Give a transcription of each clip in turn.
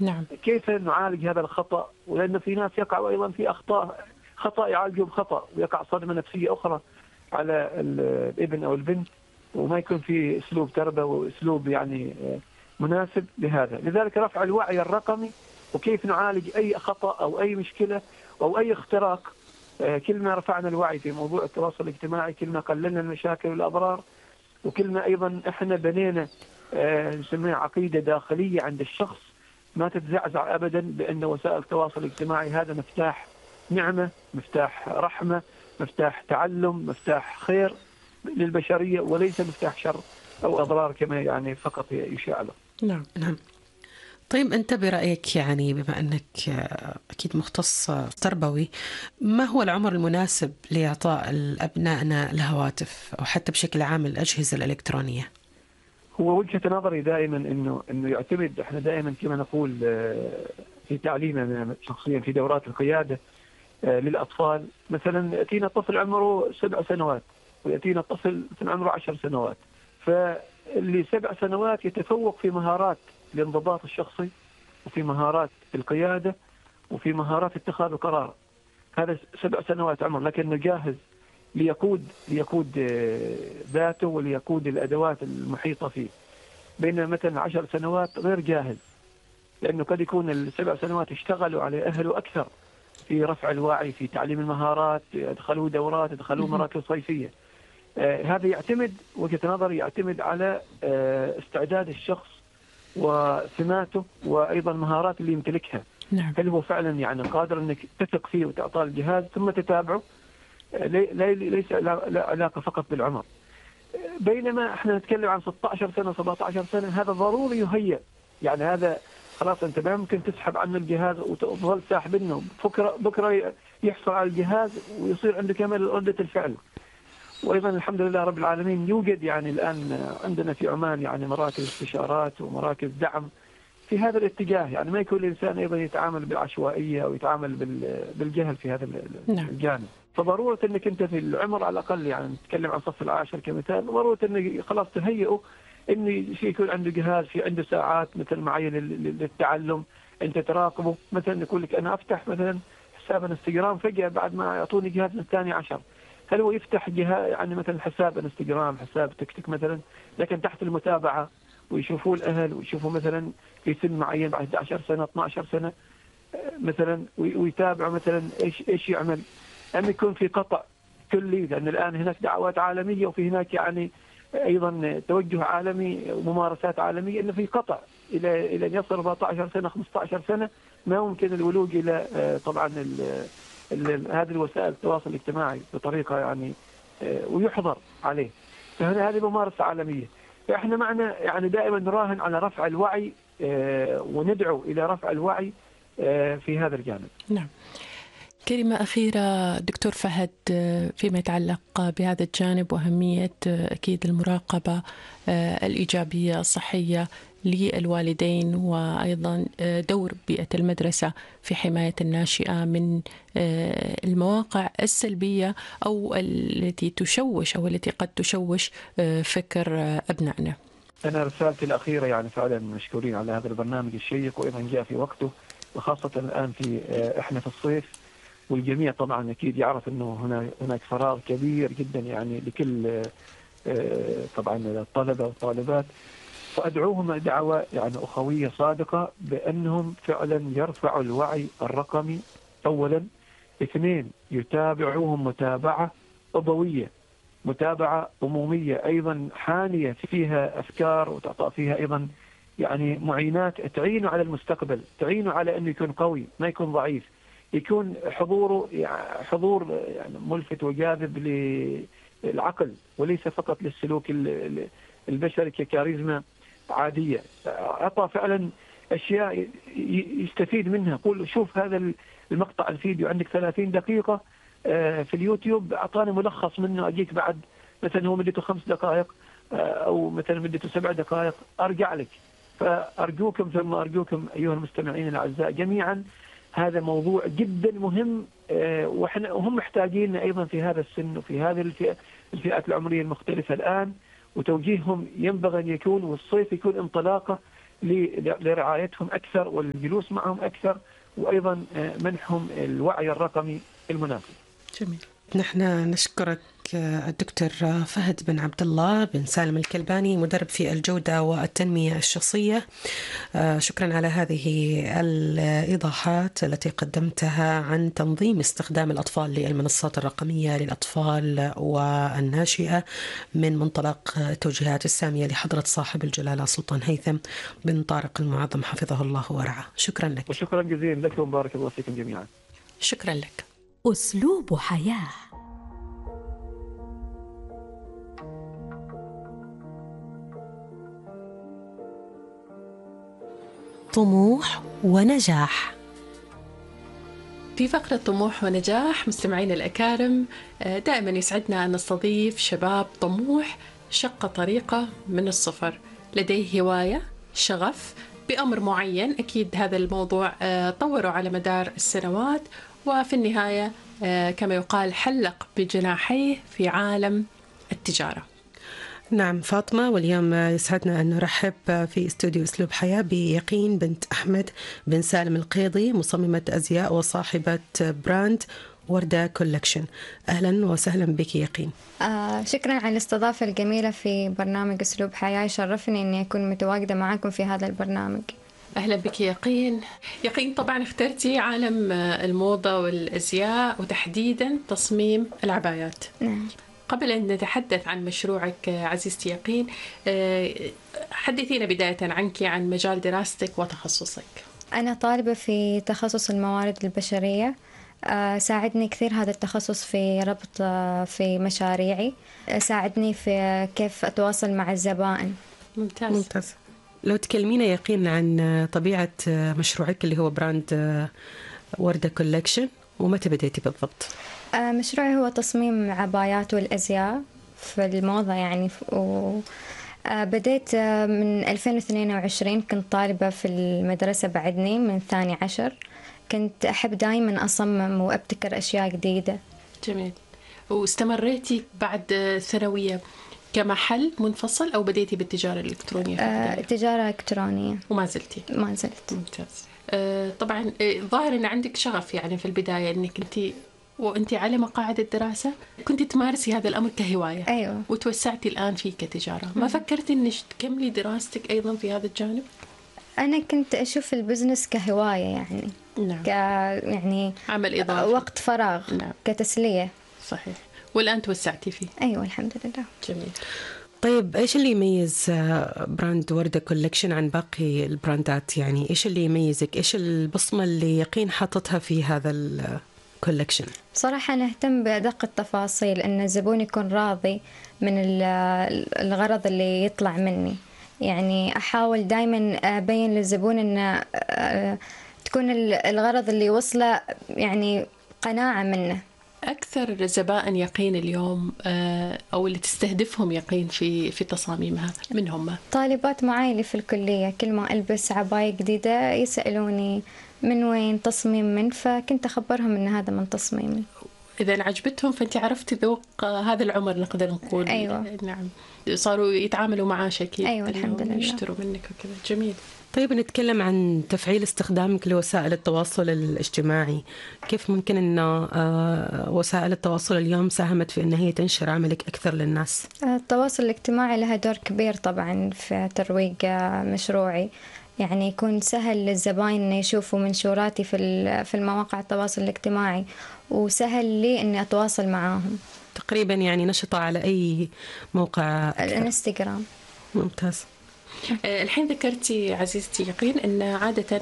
نعم. كيف نعالج هذا الخطأ؟ ولأن في ناس يقعوا أيضا في خطأ يعالجوا بخطأ، ويقع صدمة نفسية أخرى على الابن أو البنت، وما يكون في أسلوب تربية وأسلوب يعني مناسب لهذا. لذلك رفع الوعي الرقمي وكيف نعالج أي خطأ أو أي مشكلة أو أي اختراق. كل ما رفعنا الوعي في موضوع التواصل الاجتماعي كل ما قللنا المشاكل والأضرار، وكل ما أيضا إحنا بنينا نسميها عقيدة داخلية عند الشخص ما تتزعزع أبدا بأن وسائل التواصل الاجتماعي هذا مفتاح نعمة، مفتاح رحمة، مفتاح تعلم، مفتاح خير للبشرية، وليس مفتاح شر أو أضرار كما يعني فقط يشاع له. نعم نعم. طيب أنت برأيك يعني بما أنك أكيد مختص تربوي، ما هو العمر المناسب لإعطاء أبنائنا الهواتف أو حتى بشكل عام الأجهزة الإلكترونية؟ هو وجهة نظري دائما إنه يعتمد، إحنا دائما كما نقول في تعليمنا شخصيا في دورات القيادة للأطفال، مثلا يأتينا طفل عمره 7 سنوات ويأتينا طفل عمره 10 سنوات، فاللي 7 سنوات يتفوق في مهارات الانضباط الشخصي وفي مهارات القيادة وفي مهارات اتخاذ القرار. هذا 7 سنوات عمر، لكنه جاهز ليقود ذاته وليقود الأدوات المحيطة فيه. بينما مثلا 10 سنوات غير جاهز، لأنه قد يكون ال7 سنوات اشتغلوا على أهله أكثر في رفع الوعي، في تعليم المهارات، يدخلوا دورات، يدخلوا مراكز صيفية. هذا يعتمد وجهة نظري يعتمد على استعداد الشخص وسماته وأيضا مهارات اللي يمتلكها. نعم. هل هو فعلا يعني قادر أنك تثق فيه وتعطاه الجهاز ثم تتابعه؟ ليس علاقة فقط بالعمر. بينما احنا نتكلم عن 16 سنة 17 سنة، هذا ضروري يهيأ، يعني هذا خلاص انت ما ممكن تسحب عنه الجهاز وتظل ساحب منه، بكره يحصل على الجهاز ويصير عنده كمال ردة الفعل. وايضا الحمد لله رب العالمين يوجد يعني الان عندنا في عمان يعني مراكز استشارات ومراكز دعم في هذا الاتجاه، يعني ما يكون الانسان ايضا يتعامل بالعشوائية او يتعامل بالجهل في هذا الجانب. فضرورة انك انت في العمر على الاقل، يعني نتكلم عن صف العاشر كمثال، ضرورة انك خلاص تهيئه انه يكون عنده جهاز، في عنده ساعات مثل معين للتعلم، انت تراقبه. مثلا يقول لك انا افتح مثلا حساب انستغرام، فجأة بعد ما يعطوني جهاز من الثاني عشر، هل هو يفتح جهاز يعني مثلا حساب انستغرام، حساب تيك توك مثلا، لكن تحت المتابعة ويشوفوا الاهل ويشوفوا مثلا في سن معين بعد 11 سنة 12 سنة مثلا، ويتابعوا مثلا ايش يعمل. أم يكون في قطع كلي، لأن الآن هناك دعوات عالمية وفي هناك يعني أيضا توجه عالمي وممارسات عالمية، إنه في قطع إلى أن يصل 14 سنة 15 سنة ما ممكن الولوج إلى طبعا هذه الوسائل التواصل الاجتماعي بطريقة يعني ويحظر عليه. فهذه ممارسة عالمية. فإحنا معنا يعني دائما نراهن على رفع الوعي وندعو إلى رفع الوعي في هذا الجانب. نعم. كلمة أخيرة دكتور فهد فيما يتعلق بهذا الجانب وأهمية أكيد المراقبة الإيجابية الصحية للوالدين، وأيضا دور بيئة المدرسة في حماية الناشئة من المواقع السلبية أو التي تشوش أو التي قد تشوش فكر أبنائنا. أنا رسالتي الأخيرة يعني فعلا مشكورين على هذا البرنامج الشيق، وأيضا جاء في وقته، وخاصة الآن في إحنا في الصيف، والجميع طبعا أكيد يعرف أنه هناك فراغ كبير جدا يعني لكل طبعا الطلبة والطالبات، فأدعوهم دعوة يعني أخوية صادقة بأنهم فعلا يرفعوا الوعي الرقمي أولا. 2 يتابعوهم متابعة أبوية، متابعة أمومية أيضا حانية فيها أفكار وتعطى فيها أيضا يعني معينات تعينه على المستقبل، تعينه على أنه يكون قوي ما يكون ضعيف، يكون حضوره يعني حضور يعني ملفت وجاذب للعقل وليس فقط للسلوك البشري ككاريزما عادية. أعطى فعلا أشياء يستفيد منها. قول شوف هذا المقطع الفيديو عندك 30 دقيقة في اليوتيوب، أعطاني ملخص منه، أجيك بعد مثلا هو مدته 5 دقائق أو مثلا مدته 7 دقائق أرجع لك. فأرجوكم ثم أرجوكم أيها المستمعين الأعزاء جميعا، هذا موضوع جدا مهم، وهم محتاجين أيضا في هذا السن وفي هذه الفئات العمرية المختلفة الآن، وتوجيههم ينبغي أن يكون، والصيف يكون انطلاقة لرعايتهم أكثر والجلوس معهم أكثر، وأيضا منحهم الوعي الرقمي المناسب. جميل. نحن نشكرك الدكتور فهد بن عبد الله بن سالم الكلباني، مدرب في الجودة والتنمية الشخصية. شكرا على هذه الإيضاحات التي قدمتها عن تنظيم استخدام الأطفال للمنصات الرقمية للأطفال والناشئة من منطلق التوجيهات السامية لحضرة صاحب الجلالة سلطان هيثم بن طارق المعظم حفظه الله ورعاه. شكرا لك. وشكرا جزيلا لكم، بارك الله فيكم جميعا. شكرا لك. أسلوب حياة. طموح ونجاح. في فقرة طموح ونجاح مستمعينا الأكارم، دائما يسعدنا أن نستضيف شباب طموح شق طريقة من الصفر، لديه هواية، شغف بأمر معين. أكيد هذا الموضوع طوروا على مدار السنوات، وفي النهاية كما يقال حلق بجناحيه في عالم التجارة. نعم فاطمة، واليوم يسعدنا أن نرحب في استوديو أسلوب حياة بيقين بنت أحمد بن سالم القيضي، مصممة أزياء وصاحبة براند وردة كولكشن. أهلا وسهلا بك يقين. شكرا على الاستضافة الجميلة في برنامج أسلوب حياة، يشرفني أني أكون متواجدة معكم في هذا البرنامج. أهلا بك يقين. يقين، طبعا اخترتي عالم الموضة والأزياء وتحديدا تصميم العبايات. نعم. قبل أن نتحدث عن مشروعك عزيزتي يقين، حدثينا بداية عنك، عن مجال دراستك وتخصصك. أنا طالبة في تخصص الموارد البشرية. ساعدني كثير هذا التخصص في ربط في مشاريعي، ساعدني في كيف أتواصل مع الزبائن. ممتاز. ممتاز. لو تكلمينا يقين عن طبيعة مشروعك اللي هو براند وردة كولكشن، ومتى بديتي بالضبط؟ مشروعي هو تصميم عبايات والأزياء في الموضة يعني. بديت من 2022، كنت طالبة في المدرسة بعدني من ثاني عشر. كنت أحب دايما أصمم وأبتكر أشياء جديدة. جميل. واستمريتي بعد ثانوية كمحل منفصل أو بديتي بالتجارة الإلكترونية؟ تجارة إلكترونية. وما زلتي؟ ما زلت. ممتاز. طبعا ظاهر أن عندك شغف يعني في البداية، أنك وأنت على مقاعد الدراسة كنت تمارسي هذا الأمر كهواية. أيوة. وتوسعتي الآن فيه كتجارة. ما فكرتي أنك تكملي دراستك أيضا في هذا الجانب؟ أنا كنت أشوف البزنس كهواية يعني. نعم. يعني عمل إضافي، وقت فراغ. نعم. كتسلية. صحيح. والآن توسعتي فيه. أيوة الحمد لله. جميل. طيب إيش اللي يميز براند وردة كولكشن عن باقي البراندات؟ يعني إيش اللي يميزك؟ إيش البصمة اللي يقين حاطتها في هذا الكولكشن؟ صراحة أنا أهتم بأدق التفاصيل، أن الزبون يكون راضي من الغرض اللي يطلع مني. يعني أحاول دايما أبين للزبون أن تكون الغرض اللي وصله يعني قناعة منه. أكثر زبائن يقين اليوم أو اللي تستهدفهم يقين في تصاميمها من هم؟ طالبات معاي اللي في الكلية، كل ما ألبس عباية جديدة يسألوني من وين تصميم من، فكنت أخبرهم أن هذا من تصميمي. إذا عجبتهم فأنت عرفتي ذوق هذا العمر، نقدر نقول. أيوة. نعم. صاروا يتعاملوا معاش أكيد. أيوة الحمد لله. يشتروا منك وكذا. جميل. طيب نتكلم عن تفعيل استخدامك لوسائل التواصل الاجتماعي. كيف ممكن أن وسائل التواصل اليوم ساهمت في أن هي تنشر عملك أكثر للناس؟ التواصل الاجتماعي لها دور كبير طبعا في ترويج مشروعي. يعني يكون سهل للزبائن أن يشوفوا منشوراتي في المواقع التواصل الاجتماعي، وسهل لي أني أتواصل معاهم. تقريبا يعني نشطة على أي موقع؟ الانستغرام. ممتاز. الحين ذكرتي عزيزتي يقين أن عادة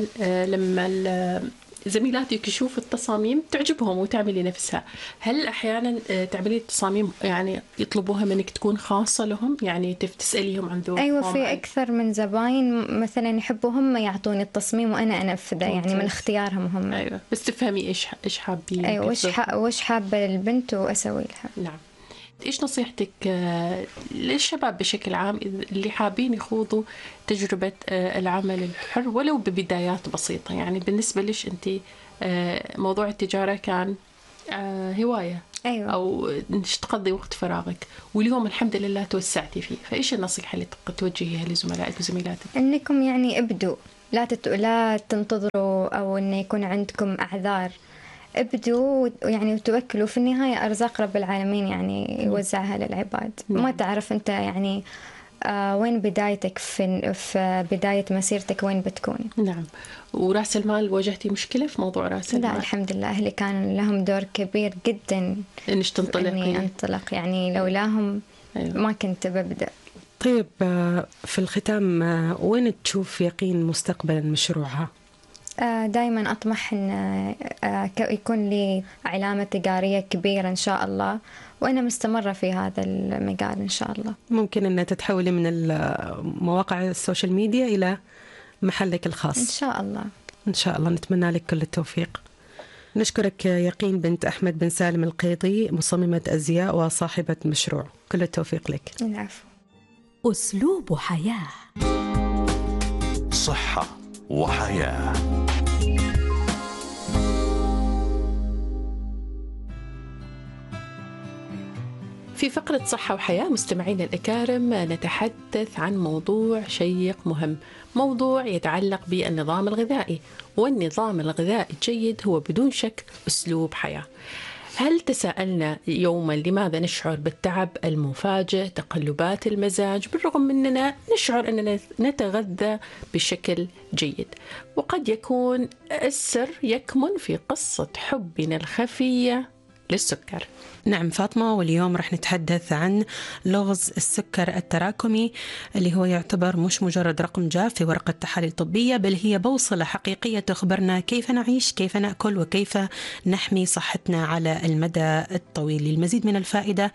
لما زميلاتك يشوفوا التصاميم تعجبهم وتعملي نفسها، هل أحيانا تعملي التصاميم يعني يطلبوها منك تكون خاصة لهم، يعني تسأليهم عن ذوق؟ أيوة، في أكثر من زباين مثلا يحبوا هم يعطوني التصميم وأنا أنفذه، يعني من اختيارهم هم. أيوة، بس تفهمي إيش حابين. أيوة، وش حابة البنت وأسوي لها. نعم. إيش نصيحتك للشباب بشكل عام اللي حابين يخوضوا تجربة العمل الحر ولو ببدايات بسيطة؟ يعني بالنسبة ليش أنت موضوع التجارة كان هواية؟ أيوة. أو إنش تقضي وقت فراغك، واليوم الحمد لله توسعتي فيه، فإيش النصيحة اللي توجهيها لزملائك وزميلاتك؟ إنكم يعني ابدوا، لا تنتظروا أو إنه يكون عندكم أعذار. ابدوا يعني وتوكلوا، في النهاية أرزاق رب العالمين يعني يوزعها للعباد. ما تعرف أنت يعني وين بدايتك، في بداية مسيرتك وين بتكون. نعم. ورأس المال واجهتي مشكلة في موضوع رأس المال؟ لا الحمد لله، أهلي كان لهم دور كبير جدا إنش تنطلقي. إني أنطلق، يعني لولاهم أيوة. ما كنت ببدأ. طيب في الختام وين تشوف يقين مستقبلا مشروعها؟ دائما أطمح أن يكون لي علامة تجارية كبيرة إن شاء الله، وأنا مستمرة في هذا المجال إن شاء الله. ممكن أن تتحولي من مواقع السوشيال ميديا إلى محلك الخاص إن شاء الله. إن شاء الله، نتمنى لك كل التوفيق. نشكرك يقين بنت أحمد بن سالم القيضي، مصممة أزياء وصاحبة مشروع، كل التوفيق لك. العفو. أسلوب حياة. صحة وحياة. في فقرة صحة وحياة مستمعين الأكارم نتحدث عن موضوع شيق مهم، موضوع يتعلق بالنظام الغذائي. والنظام الغذائي الجيد هو بدون شك أسلوب حياة. هل تساءلنا يوما لماذا نشعر بالتعب المفاجئ، تقلبات المزاج، بالرغم أننا نشعر أننا نتغذى بشكل جيد؟ وقد يكون السر يكمن في قصة حبنا الخفية للسكر. نعم فاطمة، واليوم رح نتحدث عن لغز السكر التراكمي، اللي هو يعتبر مش مجرد رقم جاف في ورقة تحاليل طبية، بل هي بوصلة حقيقية تخبرنا كيف نعيش، كيف نأكل، وكيف نحمي صحتنا على المدى الطويل. للمزيد من الفائدة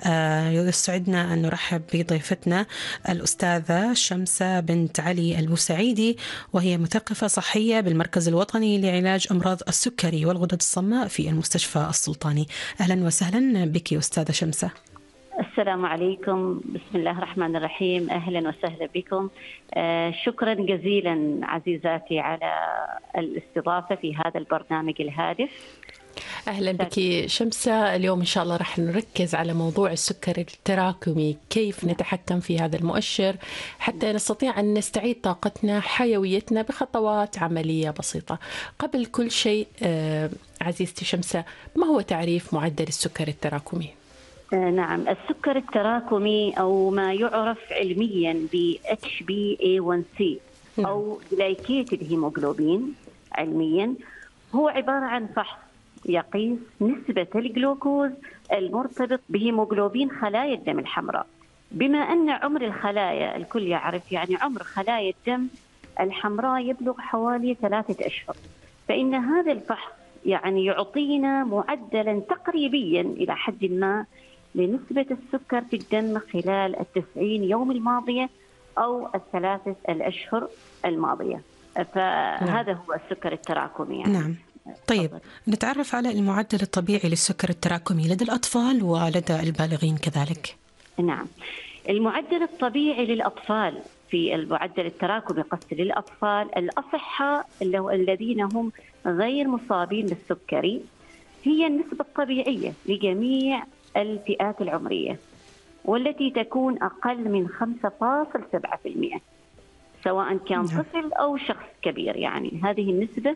يسعدنا أن نرحب بضيفتنا الأستاذة شمسة بنت علي البوسعيدي، وهي مثقفة صحية بالمركز الوطني لعلاج أمراض السكري والغدد الصماء في المستشفى السلطاني. أهلا وسهلا بك أستاذة شمسة. السلام عليكم، بسم الله الرحمن الرحيم، أهلا وسهلا بكم. شكرا جزيلا عزيزاتي على الاستضافة في هذا البرنامج الهادف. أهلا بك شمسة. اليوم إن شاء الله رح نركز على موضوع السكر التراكمي، كيف نتحكم في هذا المؤشر حتى نستطيع أن نستعيد طاقتنا حيويتنا بخطوات عملية بسيطة. قبل كل شيء عزيزتي شمسة، ما هو تعريف معدل السكر التراكمي؟ نعم، السكر التراكمي أو ما يعرف علميا ب HbA1c أو glycated hemoglobin علميا، هو عبارة عن فحص يقيس نسبة الجلوكوز المرتبط بهيموغلوبين خلايا الدم الحمراء. بما أن عمر الخلايا الكل يعرف، يعني عمر خلايا الدم الحمراء يبلغ حوالي 3 أشهر، فإن هذا الفحص يعني يعطينا معدلا تقريبيا إلى حد ما لنسبة السكر في الدم خلال 90 يوم الماضية أو 3 الأشهر الماضية. فهذا هو السكر التراكمي يعني. نعم. طيب نتعرف على المعدل الطبيعي للسكر التراكمي لدى الأطفال ولدى البالغين كذلك. نعم، المعدل الطبيعي للأطفال في المعدل التراكمي قصد للأطفال الأصحاء الذين هم غير مصابين بالسكري، هي النسبة الطبيعية لجميع الفئات العمرية، والتي تكون أقل من 5.7%، سواء كان طفل أو شخص كبير. يعني هذه النسبة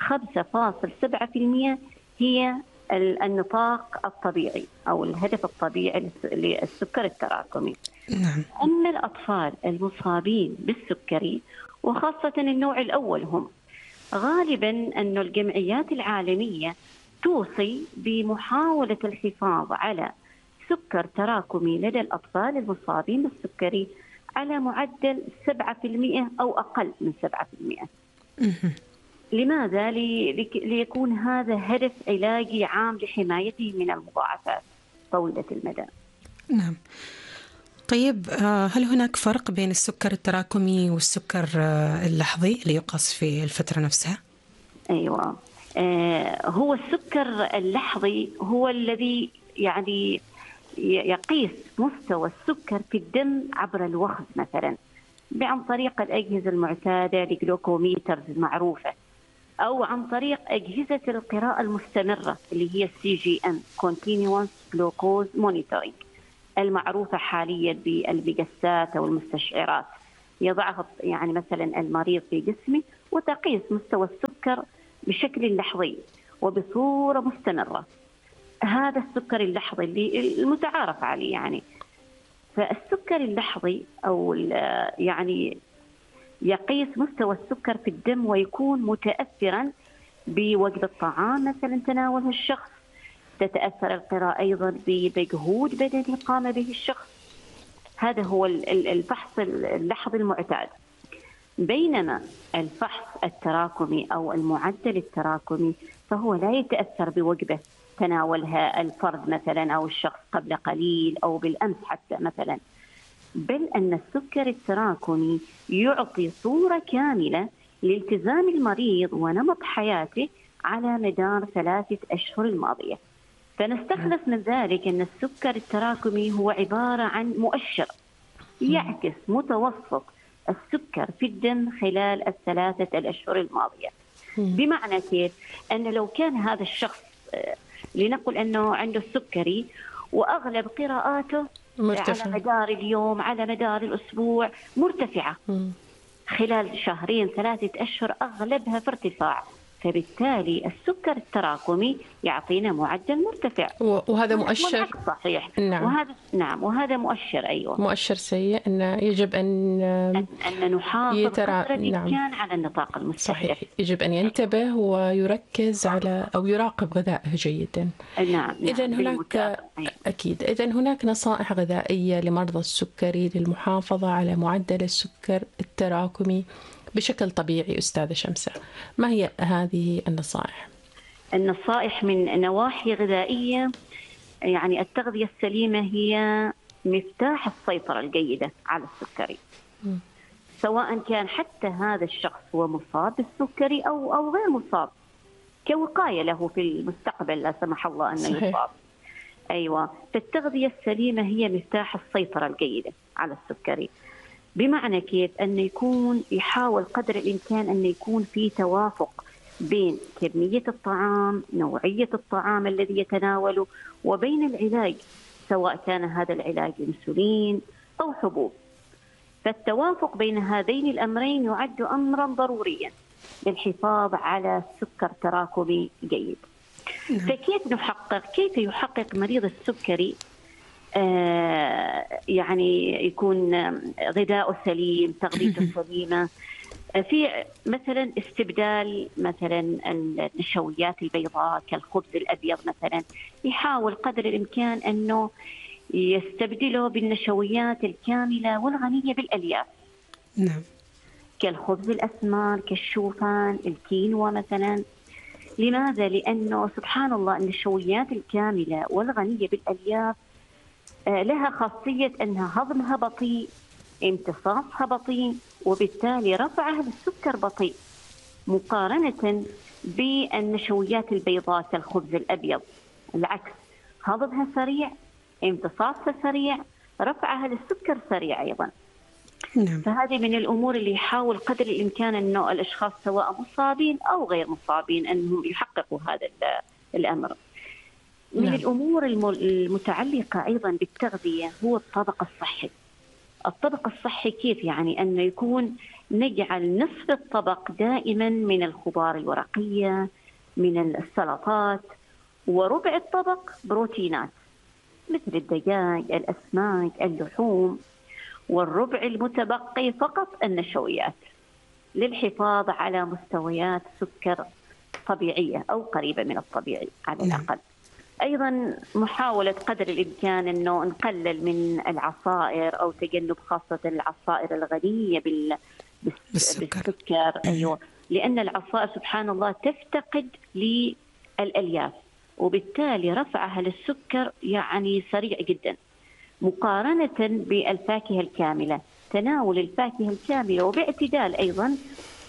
5.7% هي النطاق الطبيعي أو الهدف الطبيعي للسكر التراكمي. نعم. أما الأطفال المصابين بالسكري وخاصة النوع الأول، هم غالبا أن الجمعيات العالمية توصي بمحاولة الحفاظ على سكر تراكمي لدى الأطفال المصابين بالسكري على معدل 7% أو أقل من 7%. لماذا؟ ليكون هذا هدف علاجي عام لحمايته من المضاعفات طويلة المدى. نعم. طيب هل هناك فرق بين السكر التراكمي والسكر اللحظي اللي يقاس في الفترة نفسها؟ أيوة، هو السكر اللحظي هو الذي يعني يقيس مستوى السكر في الدم عبر الوخز مثلا عن طريق الأجهزة المعتادة لجلوكوميترز المعروفة. أو عن طريق أجهزة القراءة المستمرة اللي هي CGM Continuous Glucose Monitoring المعروفة حاليا بالمقاسات أو المستشعرات، يضعها يعني مثلا المريض في جسمه وتقيس مستوى السكر بشكل لحظي وبصورة مستمرة. هذا السكر اللحظي اللي المتعارف عليه يعني. فالسكر اللحظي أو يعني يقيس مستوى السكر في الدم ويكون متأثرا بوجبة الطعام مثلا تناولها الشخص، تتأثر القراءة أيضا بمجهود بدني قام به الشخص. هذا هو الفحص اللحظي المعتاد. بينما الفحص التراكمي أو المعدل التراكمي فهو لا يتأثر بوجبة تناولها الفرد مثلا أو الشخص قبل قليل أو بالأمس حتى مثلا، بل أن السكر التراكمي يعطي صورة كاملة لالتزام المريض ونمط حياته على مدار 3 أشهر الماضية. فنستخلص من ذلك أن السكر التراكمي هو عبارة عن مؤشر يعكس متوسط السكر في الدم خلال 3 الأشهر الماضية. بمعنى كيف؟ أن لو كان هذا الشخص لنقل أنه عنده السكري وأغلب قراءاته مرتفع على مدار اليوم على مدار الأسبوع مرتفعة، خلال 2-3 أشهر أغلبها في ارتفاع، فبالتالي السكر التراكمي يعطينا معدل مرتفع، وهذا مؤشر صحيح. نعم. وهذا مؤشر مؤشر سيء، أنه يجب أن نحافظ قدر الإمكان على النطاق المستهدف. صحيح، يجب أن ينتبه ويركز على أو يراقب غذائه جيدا. نعم. إذا هناك أكيد هناك نصائح غذائية لمرضى السكري للمحافظة على معدل السكر التراكمي بشكل طبيعي. أستاذة شمسة، ما هي هذه النصائح؟ النصائح من نواحي غذائية، يعني التغذية السليمة هي مفتاح السيطرة الجيدة على السكري، سواء كان حتى هذا الشخص هو مصاب بالسكري أو غير مصاب، كوقاية له في المستقبل لا سمح الله أنه يصاب. أيوة، فالتغذية السليمة هي مفتاح السيطرة الجيدة على السكري. بمعنى كيف؟ أن يكون يحاول قدر الإمكان أن يكون في توافق بين كمية الطعام، نوعية الطعام الذي يتناوله، وبين العلاج، سواء كان هذا العلاج انسولين أو حبوب. فالتوافق بين هذين الأمرين يعد أمرا ضروريا للحفاظ على سكر تراكمي جيد. كيف يحقق مريض السكري يعني يكون غذاؤه سليم، تغذيته سليمة؟ في مثلا استبدال مثلا النشويات البيضاء كالخبز الأبيض مثلا، يحاول قدر الإمكان أنه يستبدله بالنشويات الكاملة والغنية بالألياف. نعم. كالخبز الأسمر، كالشوفان، الكينوا مثلا. لماذا؟ لأنه سبحان الله النشويات الكاملة والغنية بالألياف لها خاصية أنها هضمها بطيء، امتصاصها بطيء، وبالتالي رفعها للسكر بطيء، مقارنة بالنشويات البيضاء كالخبز الأبيض. العكس، هضمها سريع، امتصاصها سريع، رفعها للسكر سريع أيضا. نعم. فهذه من الأمور اللي يحاول قدر الإمكان أنه الأشخاص سواء مصابين أو غير مصابين أنهم يحققوا هذا الأمر. من نعم. الأمور المتعلقة أيضا بالتغذية هو الطبق الصحي. الطبق الصحي كيف؟ يعني أنه يكون نجعل نصف الطبق دائما من الخضار الورقية، من السلطات، وربع الطبق بروتينات مثل الدجاج، الأسماك، اللحوم، والربع المتبقي فقط النشويات، للحفاظ على مستويات سكر طبيعية أو قريبة من الطبيعي على الأقل. أيضا محاولة قدر الإمكان أنه نقلل من العصائر أو تجنب خاصة العصائر الغنية بالسكر. أيوة، لأن العصائر سبحان الله تفتقد للألياف، وبالتالي رفعها للسكر يعني سريع جدا، مقارنة بالفاكهة الكاملة. تناول الفاكهة الكاملة وباعتدال أيضا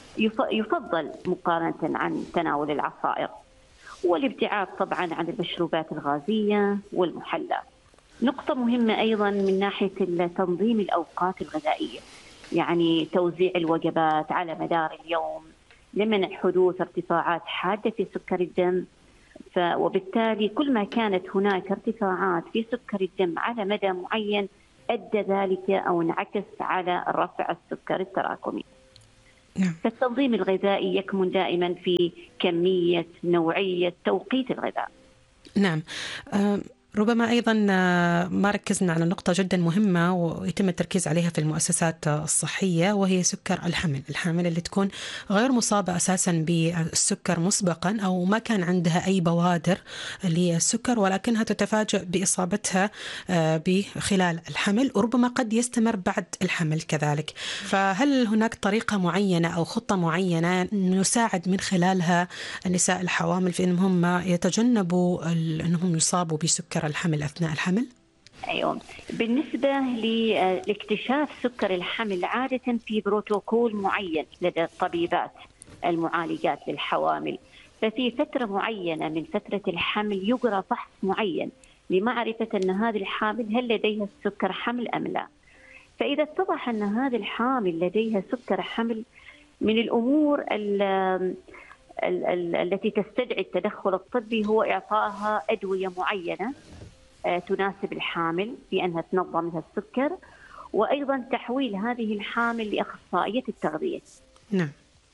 يفضل مقارنة عن تناول العصائر. والابتعاد طبعا عن المشروبات الغازية والمحلى. نقطة مهمة أيضا من ناحية تنظيم الأوقات الغذائية، يعني توزيع الوجبات على مدار اليوم، لمنع حدوث ارتفاعات حادة في سكر الدم. وبالتالي كل ما كانت هناك ارتفاعات في سكر الدم على مدى معين أدى ذلك أو انعكس على رفع السكر التراكمي. فالتنظيم الغذائي يكمن دائما في كمية، نوعية، توقيت الغذاء. نعم. ربما أيضا ما ركزنا على نقطة جدا مهمة ويتم التركيز عليها في المؤسسات الصحية، وهي سكر الحامل اللي تكون غير مصابة أساسا بالسكر مسبقا أو ما كان عندها أي بوادر للسكر، ولكنها تتفاجأ بإصابتها بخلال الحمل، وربما قد يستمر بعد الحمل كذلك. فهل هناك طريقة معينة أو خطة معينة نساعد من خلالها النساء الحوامل في أنهم يتجنبوا أنهم يصابوا بسكر الحمل أثناء الحمل؟ أيوة. بالنسبة لاكتشاف سكر الحمل عادة في بروتوكول معين لدى الطبيبات المعالجات للحوامل. ففي فترة معينة من فترة الحمل يجرى فحص معين لمعرفة أن هذه الحامل هل لديها سكر حمل أم لا. فإذا اتضح أن هذه الحامل لديها سكر حمل، من الأمور التي تستدعي التدخل الطبي هو إعطائها أدوية معينة تناسب الحامل في أنها تنظم لها السكر، وأيضا تحويل هذه الحامل لأخصائية التغذية. نعم.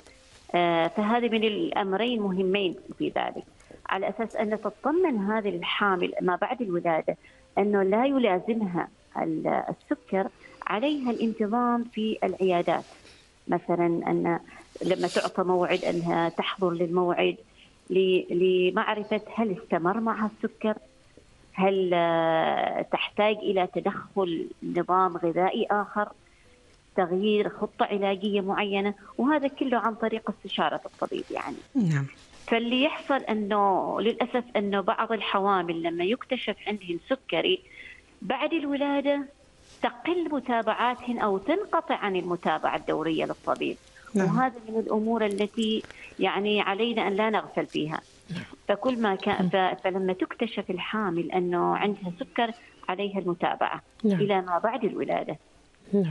فهذه من الأمرين مهمين في ذلك، على أساس أن تطمن هذه الحامل ما بعد الولادة أنه لا يلازمها السكر، عليها الانتظام في العيادات. مثلا أن لما تعطى موعد أنها تحضر للموعد لمعرفة هل استمر معها السكر، هل تحتاج إلى تدخل نظام غذائي آخر، تغيير خطة علاجية معينة، وهذا كله عن طريق استشارة الطبيب يعني. نعم. فاللي يحصل أنه للأسف أنه بعض الحوامل لما يكتشف عندهم سكري بعد الولادة تقل متابعاتهن أو تنقطع عن المتابعة الدورية للطبيب. نعم. وهذا من الأمور التي يعني علينا أن لا نغفل فيها. فكل ما كان فلما تكتشف الحامل أنه عندها سكر عليها المتابعة. نعم. إلى ما بعد الولادة. نعم.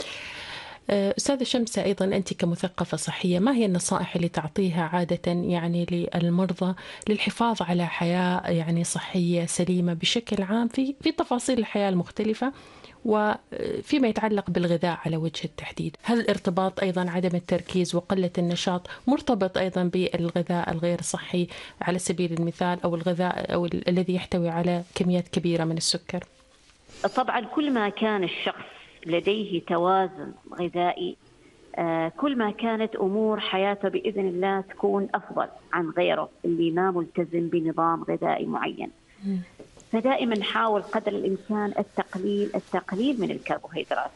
أستاذة شمسة، أيضا أنت كمثقفة صحية، ما هي النصائح اللي تعطيها عادة يعني للمرضى للحفاظ على حياة يعني صحية سليمة بشكل عام في تفاصيل الحياة المختلفة، وفيما يتعلق بالغذاء على وجه التحديد؟ هل الارتباط أيضا عدم التركيز وقلة النشاط مرتبط أيضا بالغذاء الغير صحي على سبيل المثال، أو الغذاء أو الذي يحتوي على كميات كبيرة من السكر؟ طبعا كل ما كان الشخص لديه توازن غذائي كل ما كانت أمور حياته بإذن الله تكون أفضل عن غيره اللي ما ملتزم بنظام غذائي معين. فدائما نحاول قدر الإمكان التقليل من الكربوهيدرات،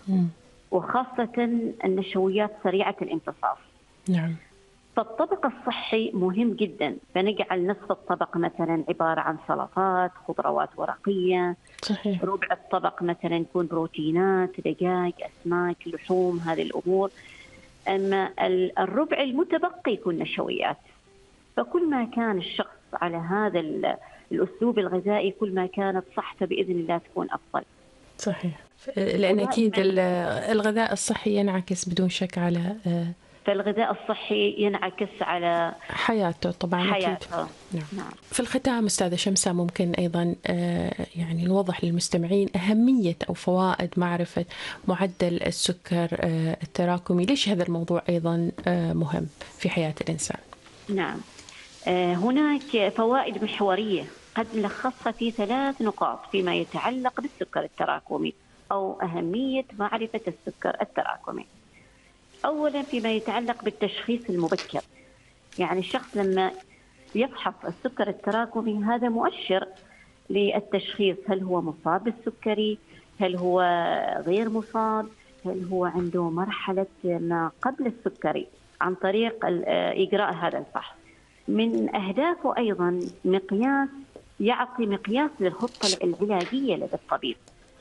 وخاصة النشويات سريعة الامتصاص. نعم. فالطبق الصحي مهم جدا، فنجعل نصف الطبق مثلا عبارة عن سلطات، خضروات ورقية. صحيح. ربع الطبق مثلا يكون بروتينات، دجاج، أسماك، لحوم، هذه الأمور. أما الربع المتبقي يكون نشويات. فكل ما كان الشخص على هذا الأسلوب الغذائي كل ما كانت صحته بإذن الله تكون أفضل. صحيح. لأن أكيد الغذاء الصحي ينعكس بدون شك على فالغذاء الصحي ينعكس على حياته طبعا. حياته. أكيد. نعم. في الختام أستاذة شمسة، ممكن أيضا يعني نوضح للمستمعين أهمية أو فوائد معرفة معدل السكر التراكمي؟ ليش هذا الموضوع أيضا مهم في حياة الإنسان؟ نعم. هناك فوائد محورية قد نلخصها في 3 نقاط فيما يتعلق بالسكر التراكمي أو أهمية معرفة السكر التراكمي. أولا فيما يتعلق بالتشخيص المبكر، يعني الشخص لما يفحص السكر التراكمي هذا مؤشر للتشخيص، هل هو مصاب بالسكري، هل هو غير مصاب، هل هو عنده مرحلة ما قبل السكري، عن طريق إجراء هذا الفحص. من أهدافه أيضا يعطي مقياس للخطة العلاجية لدى الطبيب.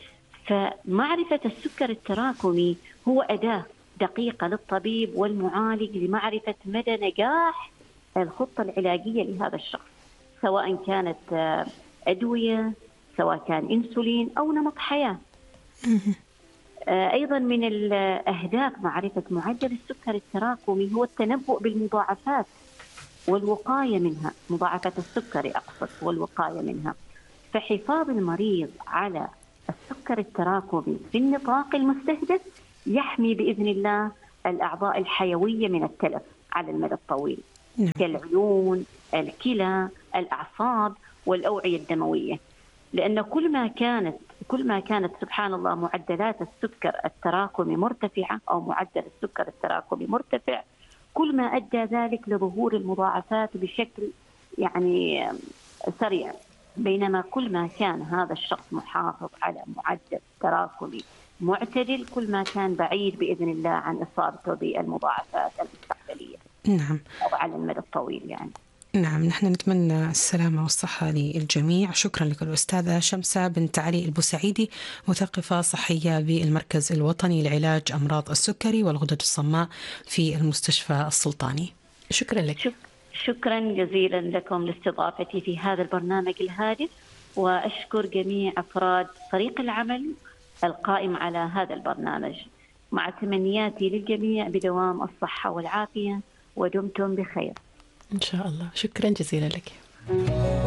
فمعرفة السكر التراكمي هو أداة دقيقة للطبيب والمعالج لمعرفة مدى نجاح الخطة العلاجية لهذا الشخص، سواء كانت أدوية، سواء كان إنسولين أو نمط حياة. أيضا من الأهداف معرفة معدل السكر التراكمي هو التنبؤ بالمضاعفات والوقاية منها، مضاعفات السكري أقصد والوقاية منها. فحفاظ المريض على السكر التراكمي في النطاق المستهدف يحمي بإذن الله الأعضاء الحيوية من التلف على المدى الطويل، كالعيون، الكلى، الأعصاب والأوعية الدموية. لأن كل ما كانت سبحان الله معدلات السكر التراكمي مرتفعة أو معدل السكر التراكمي مرتفع، كل ما أدى ذلك لظهور المضاعفات بشكل يعني سريع. بينما كل ما كان هذا الشخص محافظ على معدل تراكمي معتدل، كل ما كان بعيد بإذن الله عن إصابته بالمضاعفات المستقبلية. نعم. أو على المدى الطويل يعني. نعم، نحن نتمنى السلامة والصحة للجميع. شكرا لك الأستاذة شمسة بنت علي البوسعيدي، مثقفة صحية بالمركز الوطني لعلاج أمراض السكري والغدد الصماء في المستشفى السلطاني. شكرا لك. شكرا جزيلا لكم لاستضافتي في هذا البرنامج الهادف، وأشكر جميع أفراد فريق العمل القائم على هذا البرنامج، مع تمنياتي للجميع بدوام الصحة والعافية، ودمتم بخير إن شاء الله. شكرا جزيلا لك.